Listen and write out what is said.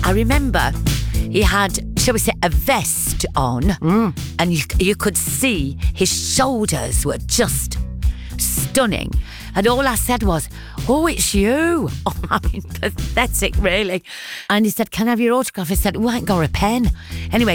I remember he had, shall we say, a vest on, and you could see his shoulders were just stunning. And all I said was, "Oh, it's you." Oh, I mean, pathetic, really. And he said, "Can I have your autograph?" I said, "Oh, I ain't got a pen." Anyway,